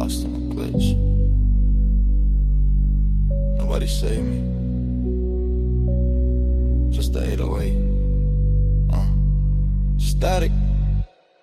lost in a glitch. Nobody saved me. Just the 808. Static.